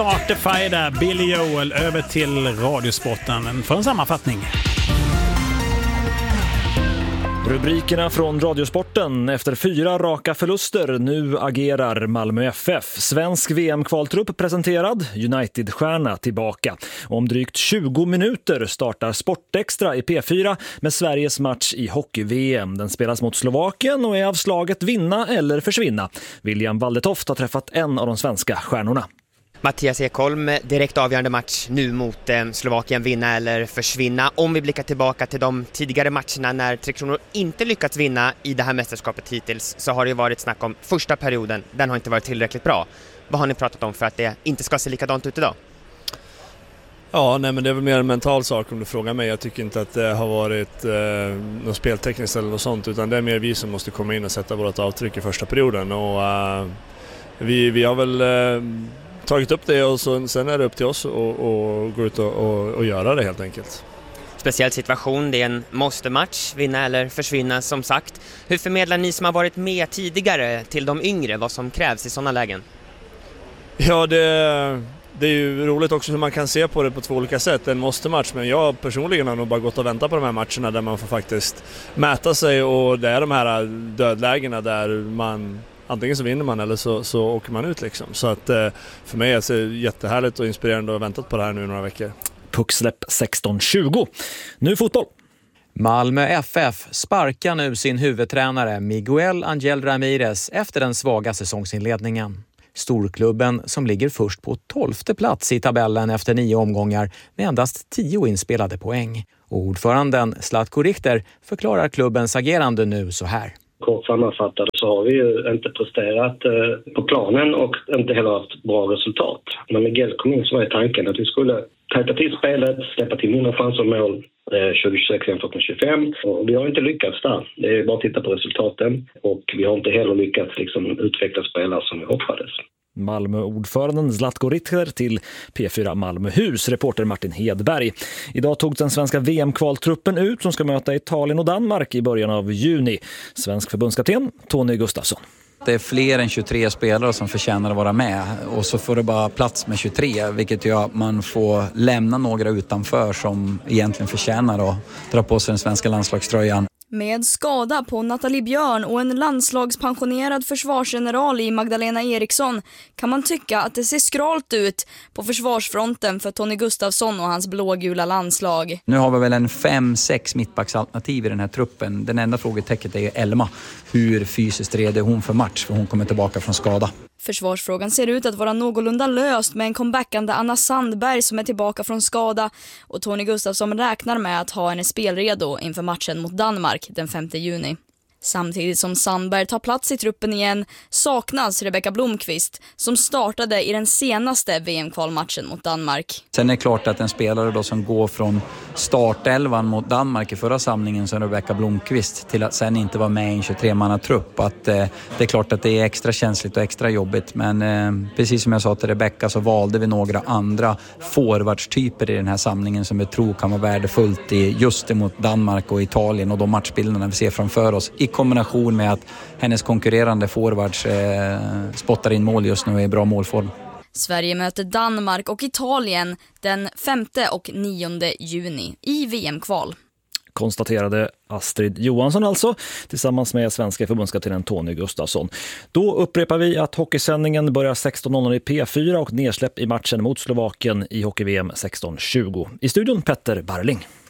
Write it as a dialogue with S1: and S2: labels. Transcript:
S1: Artefajda, Billy Joel, över till Radiosporten för en sammanfattning.
S2: Rubrikerna från Radiosporten. Efter 4 raka förluster, nu agerar Malmö FF. Svensk VM-kvaltrupp presenterad, United-stjärna tillbaka. Om drygt 20 minuter startar Sportextra i P4 med Sveriges match i hockey-VM. Den spelas mot Slovakien och är av slaget vinna eller försvinna. William Waldetoft har träffat en av de svenska stjärnorna.
S3: Mattias Ekholm, direkt avgörande match nu mot Slovakien, vinna eller försvinna. Om vi blickar tillbaka till de tidigare matcherna när Tre Kronor inte lyckats vinna i det här mästerskapet hittills, så har det ju varit snack om första perioden. Den har inte varit tillräckligt bra. Vad har ni pratat om för att det inte ska se likadant ut idag?
S4: Ja, nej, men det är väl mer en mental sak om du frågar mig. Jag tycker inte att det har varit något speltekniskt eller något sånt, utan det är mer vi som måste komma in och sätta vårt avtryck i första perioden. Och vi har väl tagit upp det, och sen är det upp till oss att gå ut och göra det helt enkelt.
S3: Speciell situation, det är en måste-match, vinna eller försvinna som sagt. Hur förmedlar ni som har varit med tidigare till de yngre vad som krävs i sådana lägen?
S4: Ja, det är ju roligt också hur man kan se på det på 2 olika sätt. En måste-match, men jag personligen har nog bara gått och väntat på de här matcherna där man får faktiskt mäta sig, och det är de här dödlägena där man antingen så vinner man eller så åker man ut liksom. Så att för mig är det jättehärligt och inspirerande att ha väntat på det här nu några veckor.
S2: Pucksläpp 16:20. Nu fotboll.
S5: Malmö FF sparkar nu sin huvudtränare Miguel Angel Ramirez efter den svaga säsongsinledningen. Storklubben som ligger först på 12:e plats i tabellen efter 9 omgångar med endast 10 inspelade poäng. Och ordföranden Zlatko Richter förklarar klubbens agerande nu så här.
S6: Kort sammanfattat så har vi ju inte presterat på planen och inte heller haft bra resultat. När Miguel kom in så var tanken att vi skulle tajta till spelet, släppa till mindre chanser mål 2026 jämfört med 25. Och vi har inte lyckats där. Det är bara att titta på resultaten, och vi har inte heller lyckats utveckla spelare som vi hoppades.
S2: Malmö-ordföranden Zlatko Richter till P4 Malmöhus, reporter Martin Hedberg. Idag tog den svenska VM-kvaltruppen ut som ska möta Italien och Danmark i början av juni. Svensk förbundskapten Tony Gustafsson.
S7: Det är fler än 23 spelare som förtjänar att vara med, och så får det bara plats med 23, vilket gör att man får lämna några utanför som egentligen förtjänar att dra på sig den svenska landslagströjan.
S8: Med skada på Nathalie Björn och en landslagspensionerad försvarsgeneral i Magdalena Eriksson kan man tycka att det ser skralt ut på försvarsfronten för Tony Gustafsson och hans blågula landslag.
S7: Nu har vi väl en 5-6 mittbacksalternativ i den här truppen. Den enda frågetecknet är Elma. Hur fysiskt redo är hon för match? För hon kommer tillbaka från skada.
S8: Försvarsfrågan ser ut att vara någorlunda löst med en comebackande Anna Sandberg som är tillbaka från skada, och Tony Gustafsson räknar med att ha henne spelredo inför matchen mot Danmark den 5 juni. Samtidigt som Sandberg tar plats i truppen igen saknas Rebecka Blomqvist som startade i den senaste VM-kvalmatchen mot Danmark.
S7: Sen är det klart att en spelare då som går från startelvan mot Danmark i förra samlingen som Rebecka Blomqvist till att sen inte vara med i en 23-mannatrupp, att det är klart att det är extra känsligt och extra jobbigt, men precis som jag sa till Rebecka så valde vi några andra forwardstyper i den här samlingen som vi tror kan vara värdefullt just emot Danmark och Italien och de matchbilderna vi ser framför oss, i kombination med att hennes konkurrerande forwards spottar in mål just nu och är i bra målform.
S8: Sverige möter Danmark och Italien den 5 och 9 juni i VM-kval.
S2: Konstaterade Astrid Johansson alltså, tillsammans med svenska förbundskaptenen Tony Gustafsson. Då upprepar vi att hockeysändningen börjar 16:00 i P4 och nedsläpp i matchen mot Slovakien i hockey-VM 16:20. I studion Petter Barling.